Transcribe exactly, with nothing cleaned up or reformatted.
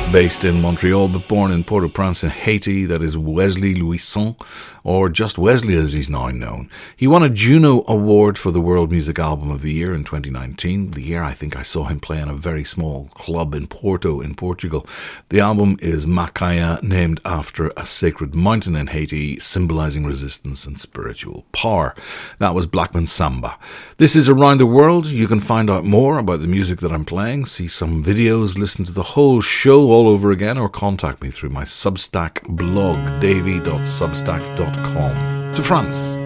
Based in Montreal but born in Port-au-Prince in Haiti, that is Wesley Louison, or just Wesley as he's now known. He won a Juno Award for the World Music Album of the Year in twenty nineteen, the year I think I saw him play in a very small club in Porto in Portugal. The album is Macaya, named after a sacred mountain in Haiti, symbolizing resistance and spiritual power. That was Blackman Samba. This is Around the World. You can find out more about the music that I'm playing, see some videos, listen to the whole show all over again, or contact me through my Substack blog, davy dot substack dot com. To France.